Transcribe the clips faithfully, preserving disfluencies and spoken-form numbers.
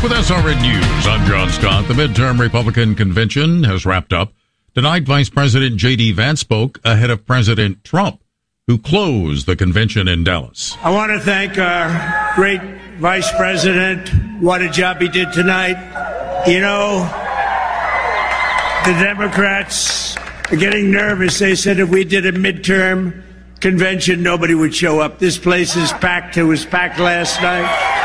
With S R N News, I'm John Scott. The midterm Republican convention has wrapped up. Tonight, Vice President J D. Vance spoke ahead of President Trump, who closed the convention in Dallas. I want to thank our great Vice President. What a job he did tonight. You know, the Democrats are getting nervous. They said if we did a midterm convention, nobody would show up. This place is packed. It was packed last night.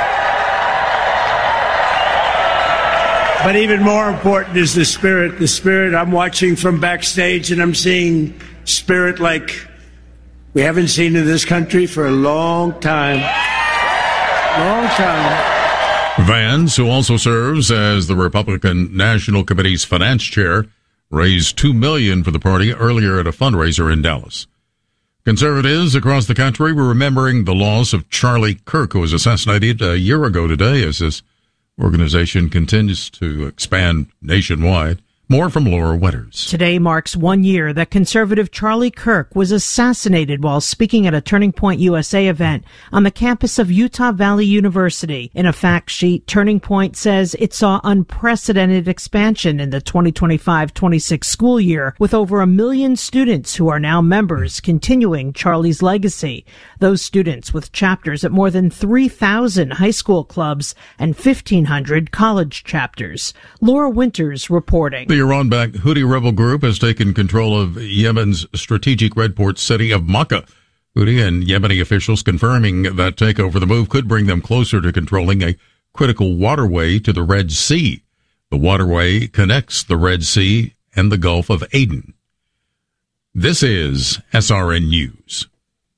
But even more important is the spirit. The spirit I'm watching from backstage, and I'm seeing spirit like we haven't seen in this country for a long time. Long time. Vance, who also serves as the Republican National Committee's finance chair, raised two million dollars for the party earlier at a fundraiser in Dallas. Conservatives across the country were remembering the loss of Charlie Kirk, who was assassinated a year ago today as his organization continues to expand nationwide. More from Laura Wetters. Today marks one year that conservative Charlie Kirk was assassinated while speaking at a Turning Point U S A event on the campus of Utah Valley University. In a fact sheet, Turning Point says it saw unprecedented expansion in the twenty twenty-five twenty-six school year, with over a million students who are now members continuing Charlie's legacy. Those students with chapters at more than three thousand high school clubs and fifteen hundred college chapters. Laura Winters reporting. The Iran-backed Houthi rebel group has taken control of Yemen's strategic red port city of Makkah. Houthi and Yemeni officials confirming that takeover. The move could bring them closer to controlling a critical waterway to the Red Sea. The waterway connects the Red Sea and the Gulf of Aden. This is S R N News.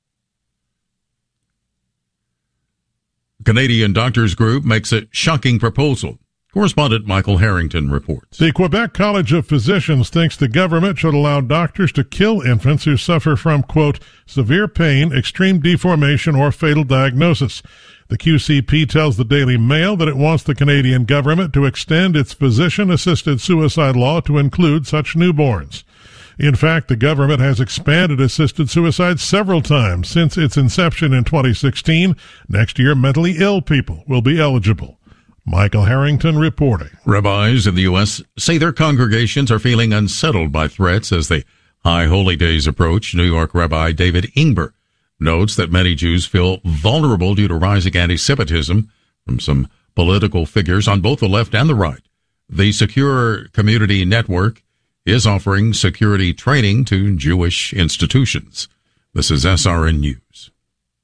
Canadian Doctors Group makes a shocking proposal. Correspondent Michael Harrington reports. The Quebec College of Physicians thinks the government should allow doctors to kill infants who suffer from, quote, severe pain, extreme deformation, or fatal diagnosis. The Q C P tells the Daily Mail that it wants the Canadian government to extend its physician-assisted suicide law to include such newborns. In fact, the government has expanded assisted suicide several times since its inception in twenty sixteen. Next year, mentally ill people will be eligible. Michael Harrington reporting. Rabbis in the U S say their congregations are feeling unsettled by threats as the High Holy Days approach. New York Rabbi David Ingber notes that many Jews feel vulnerable due to rising anti-Semitism from some political figures on both the left and the right. The Secure Community Network is offering security training to Jewish institutions. This is S R N News.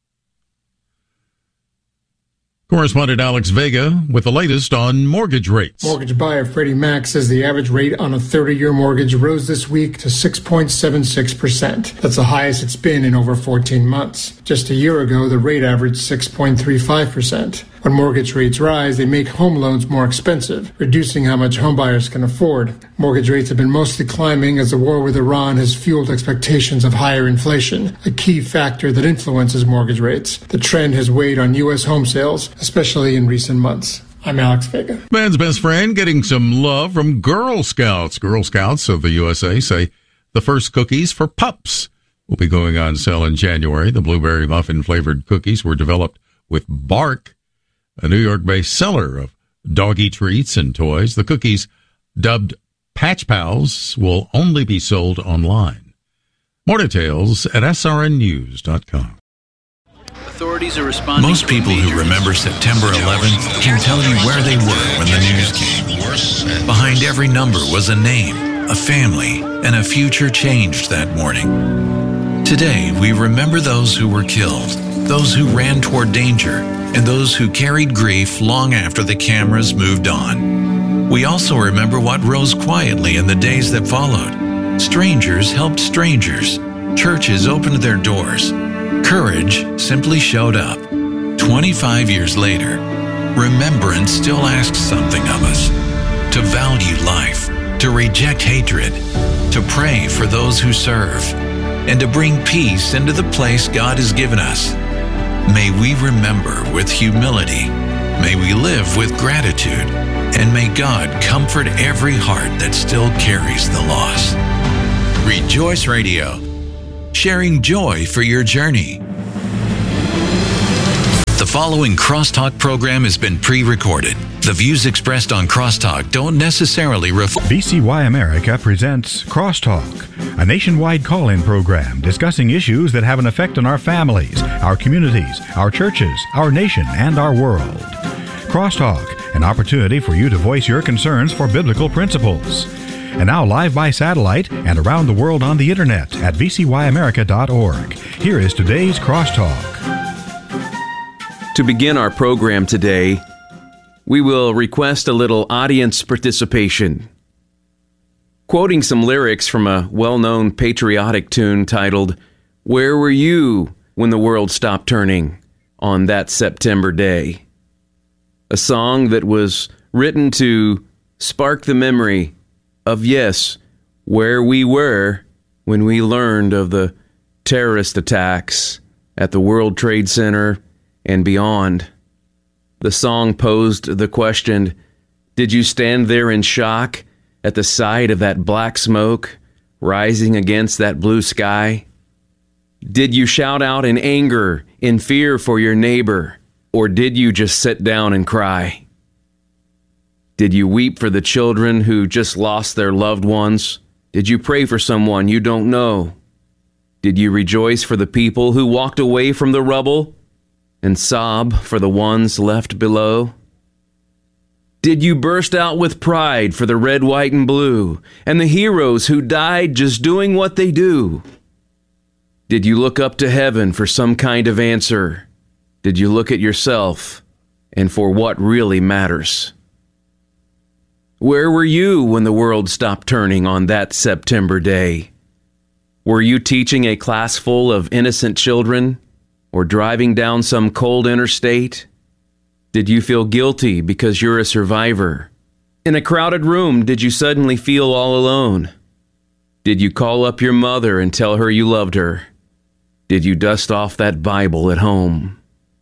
Correspondent Alex Vega with the latest on mortgage rates. Mortgage buyer Freddie Mac says the average rate on a thirty-year mortgage rose this week to six point seven six percent. That's the highest it's been in over fourteen months. Just a year ago, the rate averaged six point three five percent. When mortgage rates rise, they make home loans more expensive, reducing how much homebuyers can afford. Mortgage rates have been mostly climbing as the war with Iran has fueled expectations of higher inflation, a key factor that influences mortgage rates. The trend has weighed on U S home sales, especially in recent months. I'm Alex Vega. Man's best friend getting some love from Girl Scouts. Girl Scouts of the U S A say the first cookies for pups will be going on sale in January. The blueberry muffin flavored cookies were developed with Bark, a New York-based seller of doggy treats and toys. The cookies, dubbed Patch Pals, will only be sold online. More details at S R N news dot com. Authorities are responding. Most people who remember September eleventh can tell you where they were when the news came. Behind every number was a name, a family, and a future changed that morning. Today, we remember those who were killed, those who ran toward danger, and those who carried grief long after the cameras moved on. We also remember what rose quietly in the days that followed. Strangers helped strangers. Churches opened their doors. Courage simply showed up. twenty-five years later, remembrance still asks something of us. To value life, to reject hatred, to pray for those who serve, and to bring peace into the place God has given us. May we remember with humility. May we live with gratitude. And may God comfort every heart that still carries the loss. Rejoice Radio, sharing joy for your journey. The The following Crosstalk program has been pre-recorded. The views expressed on Crosstalk don't necessarily reflect... V C Y America presents Crosstalk, a nationwide call-in program discussing issues that have an effect on our families, our communities, our churches, our nation, and our world. Crosstalk, an opportunity for you to voice your concerns for biblical principles. And now live by satellite and around the world on the internet at v c y america dot org. Here is today's Crosstalk. To begin our program today, we will request a little audience participation. Quoting some lyrics from a well-known patriotic tune titled, "Where Were You When the World Stopped Turning on That September Day?" A song that was written to spark the memory of, yes, where we were when we learned of the terrorist attacks at the World Trade Center and beyond. The song posed the question, did you stand there in shock at the sight of that black smoke rising against that blue sky? Did you shout out in anger, in fear for your neighbor, or did you just sit down and cry? Did you weep for the children who just lost their loved ones? Did you pray for someone you don't know? Did you rejoice for the people who walked away from the rubble and sob for the ones left below? Did you burst out with pride for the red, white, and blue, and the heroes who died just doing what they do? Did you look up to heaven for some kind of answer? Did you look at yourself and for what really matters? Where were you when the world stopped turning on that September day? Were you teaching a class full of innocent children? Or driving down some cold interstate? Did you feel guilty because you're a survivor? In a crowded room, did you suddenly feel all alone? Did you call up your mother and tell her you loved her? Did you dust off that Bible at home?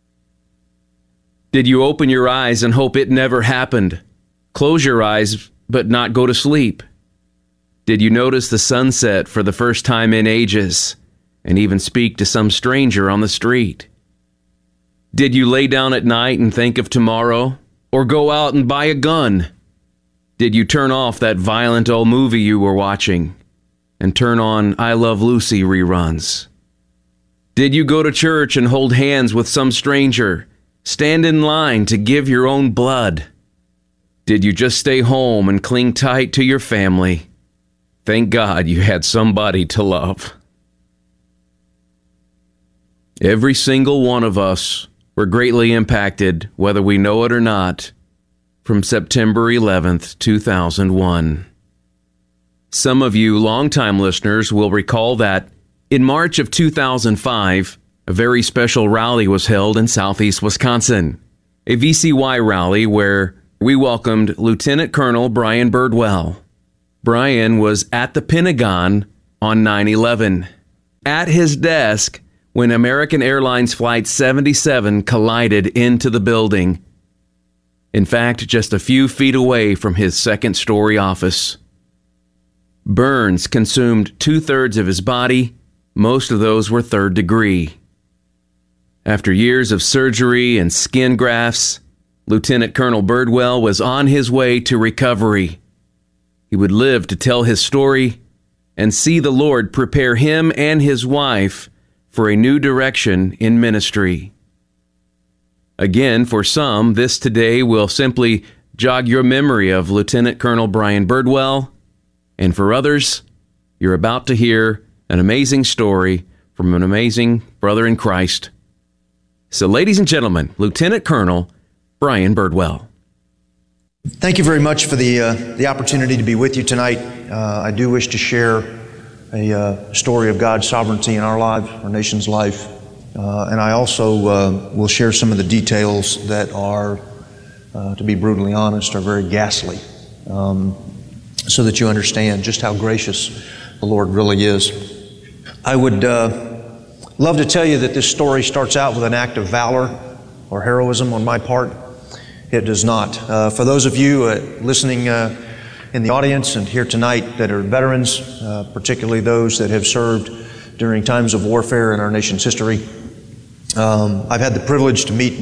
Did you open your eyes and hope it never happened? Close your eyes but not go to sleep? Did you notice the sunset for the first time in ages? And even speak to some stranger on the street? Did you lay down at night and think of tomorrow? Or go out and buy a gun? Did you turn off that violent old movie you were watching and turn on I Love Lucy reruns? Did you go to church and hold hands with some stranger, stand in line to give your own blood? Did you just stay home and cling tight to your family? Thank God you had somebody to love. Every single one of us were greatly impacted, whether we know it or not, from September eleventh, two thousand one. Some of you longtime listeners will recall that in March of two thousand five, a very special rally was held in southeast Wisconsin, a V C Y rally where we welcomed Lieutenant Colonel Brian Birdwell. Brian was at the Pentagon on nine eleven, at his desk, when American Airlines Flight seventy-seven collided into the building. In fact, just a few feet away from his second-story office. Burns consumed two-thirds of his body. Most of those were third degree. After years of surgery and skin grafts, Lieutenant Colonel Birdwell was on his way to recovery. He would live to tell his story and see the Lord prepare him and his wife for a new direction in ministry. Again, for some, this today will simply jog your memory of Lieutenant Colonel Brian Birdwell, and for others, you're about to hear an amazing story from an amazing brother in Christ. So, ladies and gentlemen, Lieutenant Colonel Brian Birdwell. Thank you very much for the uh, the opportunity to be with you tonight. Uh, I do wish to share a uh, story of God's sovereignty in our life, our nation's life. Uh, and I also uh, will share some of the details that are, uh, to be brutally honest, are very ghastly, um, so that you understand just how gracious the Lord really is. I would uh, love to tell you that this story starts out with an act of valor or heroism on my part. It does not. Uh, for those of you uh, listening uh, in the audience and here tonight that are veterans, uh, particularly those that have served during times of warfare in our nation's history, um, I've had the privilege to meet